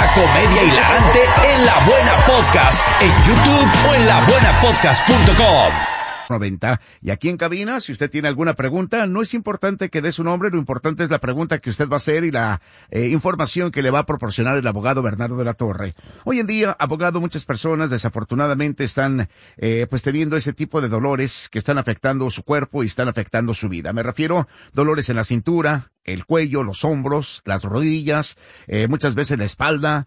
La comedia hilarante en La Buena Podcast, en YouTube o en labuenapodcast.com. 90. Y aquí en cabina, si usted tiene alguna pregunta, no es importante que dé su nombre, lo importante es la pregunta que usted va a hacer y la información que le va a proporcionar el abogado Bernardo de la Torre. Hoy en día, abogado, muchas personas desafortunadamente están pues teniendo ese tipo de dolores que están afectando su cuerpo y están afectando su vida. Me refiero dolores en la cintura, el cuello, los hombros, las rodillas, muchas veces la espalda,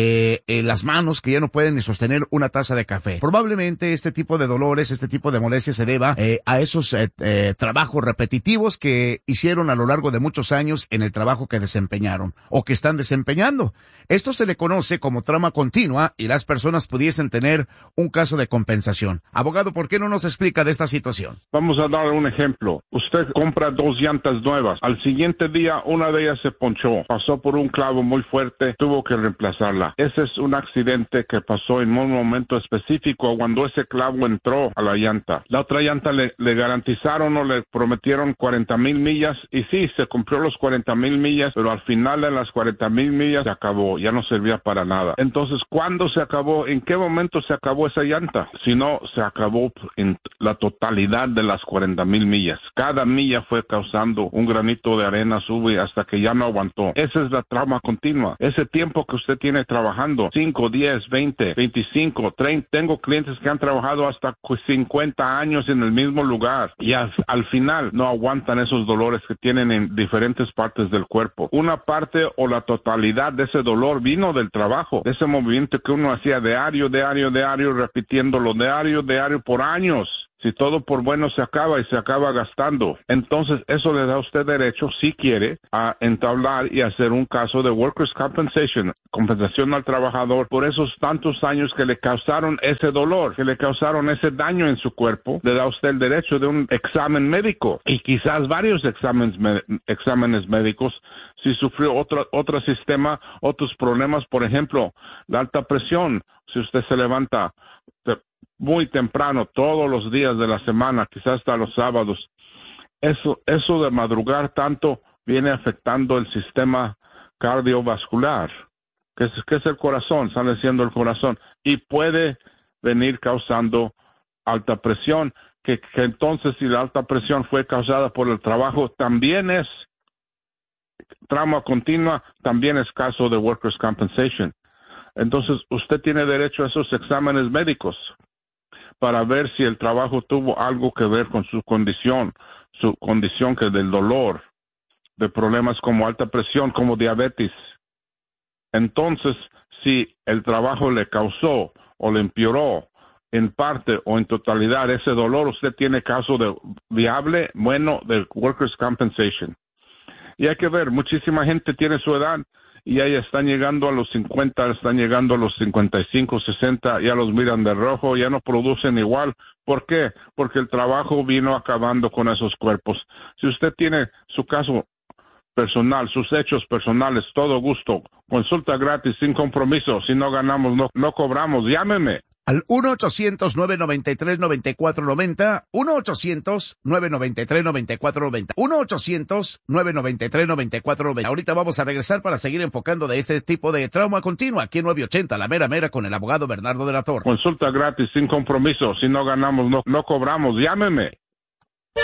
las manos que ya no pueden ni sostener una taza de café. Probablemente este tipo de dolores, este tipo de molestias se deba a esos trabajos repetitivos que hicieron a lo largo de muchos años en el trabajo que desempeñaron o que están desempeñando. Esto se le conoce como trauma continua y las personas pudiesen tener un caso de compensación. Abogado, ¿por qué no nos explica de esta situación? Vamos a dar un ejemplo. Usted compra 2 llantas nuevas. Al siguiente día, una de ellas se ponchó. Pasó por un clavo muy fuerte. Tuvo que reemplazarla. Ese es un accidente que pasó en un momento específico cuando ese clavo entró a la llanta. La otra llanta le garantizaron o le prometieron 40,000 millas y sí, se cumplió los 40,000 millas, pero al final de las 40,000 millas se acabó, ya no servía para nada. Entonces, ¿cuándo se acabó? ¿En qué momento se acabó esa llanta? Si no, se acabó en la totalidad de las 40,000 millas. Cada milla fue causando un granito de arena, sube hasta que ya no aguantó. Esa es la trauma continua. Ese tiempo que usted tiene trabajando, 5, 10, 20, 25, 30, tengo clientes que han trabajado hasta 50 años en el mismo lugar y al final no aguantan esos dolores que tienen en diferentes partes del cuerpo. Una parte o la totalidad de ese dolor vino del trabajo, de ese movimiento que uno hacía diario, repitiéndolo diario por años. Si todo por bueno se acaba y se acaba gastando, entonces eso le da a usted derecho, si quiere, a entablar y hacer un caso de Workers' Compensation, compensación al trabajador por esos tantos años que le causaron ese dolor, que le causaron ese daño en su cuerpo. Le da a usted el derecho de un examen médico y quizás varios exámenes médicos si sufrió otro sistema, otros problemas, por ejemplo, la alta presión. Si usted se levanta muy temprano, todos los días de la semana, quizás hasta los sábados, eso de madrugar tanto viene afectando el sistema cardiovascular, que es el corazón, sale siendo el corazón, y puede venir causando alta presión, que entonces si la alta presión fue causada por el trabajo, también es trauma continua, también es caso de Workers' Compensation. Entonces, usted tiene derecho a esos exámenes médicos para ver si el trabajo tuvo algo que ver con su condición que del dolor, de problemas como alta presión, como diabetes. Entonces, si el trabajo le causó o le empeoró en parte o en totalidad ese dolor, usted tiene caso de viable, bueno, de Workers' Compensation. Y hay que ver, muchísima gente tiene su edad y ya están llegando a los 50, están llegando a los 55, 60, ya los miran de rojo, ya no producen igual. ¿Por qué? Porque el trabajo vino acabando con esos cuerpos. Si usted tiene su caso personal, sus hechos personales, todo gusto, consulta gratis, sin compromiso. Si no ganamos, no cobramos. Llámeme. Al 1-800-993-9490, 1-800-993-9490, 1-800-993-9490. Ahorita vamos a regresar para seguir enfocando de este tipo de trauma continua aquí en 980, la mera con el abogado Bernardo de la Torre. Consulta gratis, sin compromiso. Si no ganamos, no cobramos. Llámeme.